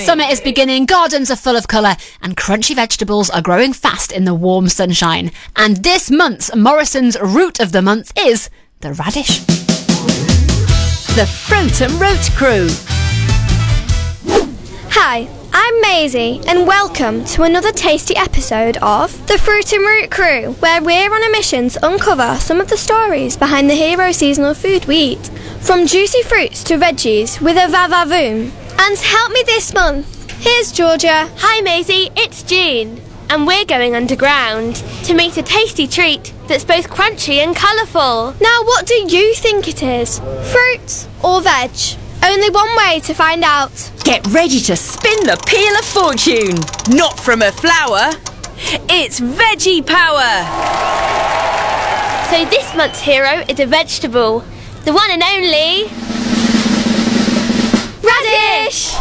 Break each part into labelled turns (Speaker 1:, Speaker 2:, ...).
Speaker 1: Summer is beginning, gardens are full of colour, and crunchy vegetables are growing fast in the warm sunshine. And this month's Morrison's Root of the Month is the radish.
Speaker 2: The Fruit and Root Crew.
Speaker 3: Hi, I'm Maisie, and welcome to another tasty episode of The Fruit and Root Crew, where we're on a mission to uncover some of the stories behind the hero seasonal food we eat, from juicy fruits to veggies with a va-va-voom. And to help me this month, here's Georgia.
Speaker 4: Hi Maisie, it's June, and we're going underground to meet a tasty treat that's both crunchy and colourful.
Speaker 3: Now, what do you think it is? Fruit or veg? Only one way to find out.
Speaker 2: Get ready to spin the Peel of Fortune. Not from a flower, it's veggie power.
Speaker 4: So this month's hero is a vegetable, the one and only... radish!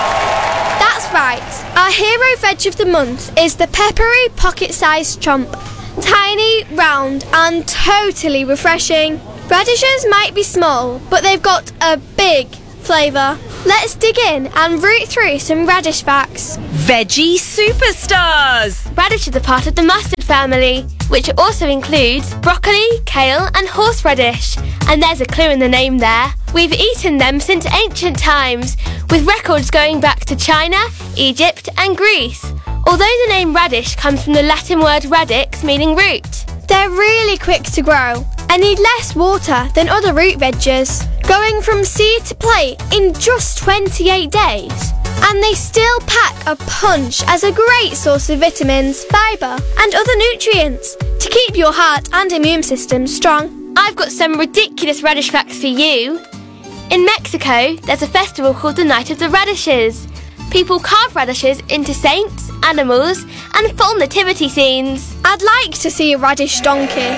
Speaker 3: That's right. Our hero veg of the month is the peppery pocket-sized chomp. Tiny, round and totally refreshing. Radishes might be small, but they've got a big flavour. Let's dig in and root through some radish facts.
Speaker 2: Veggie superstars!
Speaker 4: Radishes are part of the mustard family, which also includes broccoli, kale and horseradish. And there's a clue in the name there. We've eaten them since ancient times, with records going back to China, Egypt and Greece. Although the name radish comes from the Latin word radix, meaning root.
Speaker 3: They're really quick to grow and need less water than other root veggies, going from seed to plate in just 28 days. And they still pack a punch as a great source of vitamins, fibre and other nutrients to keep your heart and immune system strong.
Speaker 4: I've got some ridiculous radish facts for you. In Mexico, there's a festival called the Night of the Radishes. People carve radishes into saints, animals and full nativity scenes.
Speaker 3: I'd like to see a radish donkey.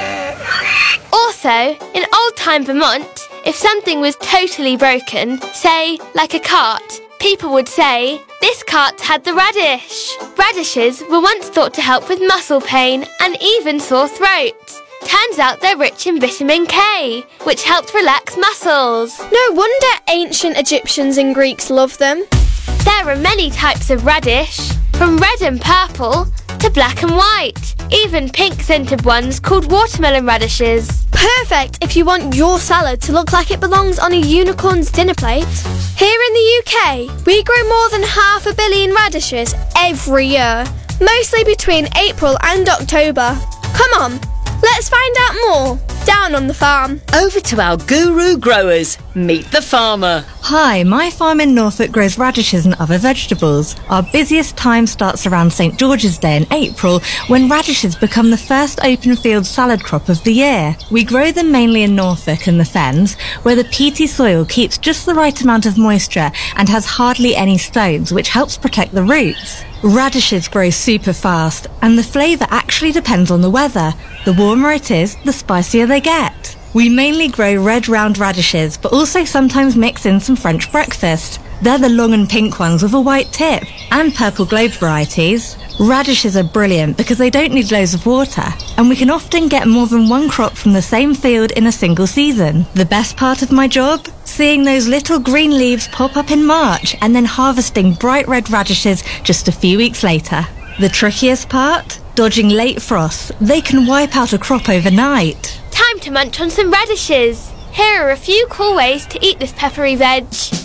Speaker 4: Also, in old-time Vermont, if something was totally broken, say, like a cart, people would say, this cart had the radish. Radishes were once thought to help with muscle pain and even sore throats. Turns out they're rich in vitamin K, which helped relax muscles.
Speaker 3: No wonder ancient Egyptians and Greeks loved them.
Speaker 4: There are many types of radish, from red and purple to black and white, even pink-scented ones called watermelon radishes.
Speaker 3: Perfect if you want your salad to look like it belongs on a unicorn's dinner plate. Here in the UK, we grow more than 500 million radishes every year, mostly between April and October. Come on, let's find out more down on the farm.
Speaker 2: Over to our guru growers. Meet the farmer.
Speaker 5: Hi, my farm in Norfolk grows radishes and other vegetables. Our busiest time starts around St George's Day in April, when radishes become the first open field salad crop of the year. We grow them mainly in Norfolk and the Fens, where the peaty soil keeps just the right amount of moisture and has hardly any stones, which helps protect the roots. Radishes grow super fast, and the flavour actually depends on the weather. The warmer it is, the spicier they get. We mainly grow red round radishes, but also sometimes mix in some French breakfast. They're the long and pink ones with a white tip, and purple globe varieties. Radishes are brilliant because they don't need loads of water, and we can often get more than one crop from the same field in a single season. The best part of my job? Seeing those little green leaves pop up in March and then harvesting bright red radishes just a few weeks later. The trickiest part? Dodging late frosts. They can wipe out a crop overnight.
Speaker 4: Time to munch on some radishes. Here are a few cool ways to eat this peppery veg.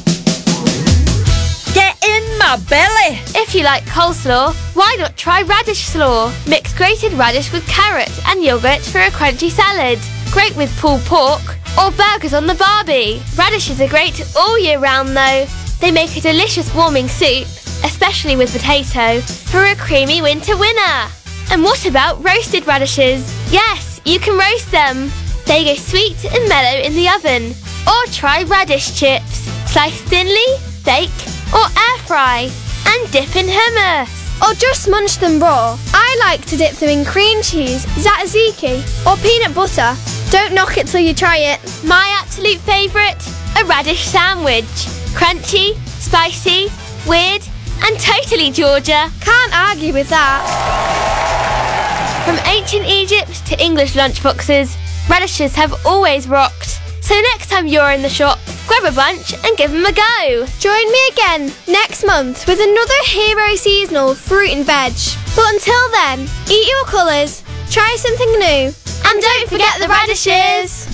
Speaker 2: Get in my belly!
Speaker 4: If you like coleslaw, why not try radish slaw? Mix grated radish with carrot and yoghurt for a crunchy salad. Great with pulled pork or burgers on the barbie. Radishes are great all year round though. They make a delicious warming soup, especially with potato, for a creamy winter winner. And what about roasted radishes? Yes, you can roast them. They go sweet and mellow in the oven. Or try radish chips. Slice thinly, bake or air fry and dip in hummus.
Speaker 3: Or just munch them raw. I like to dip them in cream cheese, tzatziki or peanut butter. Don't knock it till you try it.
Speaker 4: My absolute favourite, a radish sandwich. Crunchy, spicy, weird and totally Georgia.
Speaker 3: Can't argue with that.
Speaker 4: From ancient Egypt to English lunchboxes, radishes have always rocked. So next time you're in the shop, Grab a bunch and give them a go.
Speaker 3: Join me again next month with another Hero Seasonal fruit and veg. But until then, eat your colours, try something new, and don't forget the radishes!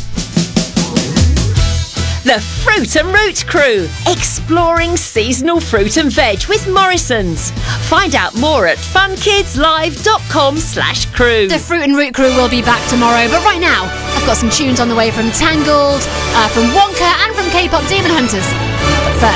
Speaker 2: The Fruit and Root Crew, exploring seasonal fruit and veg with Morrison's. Find out more at funkidslive.com/crew.
Speaker 1: The Fruit and Root Crew will be back tomorrow, but right now, I've got some tunes on the way from Tangled, from Wonka, and from K-pop Demon Hunters.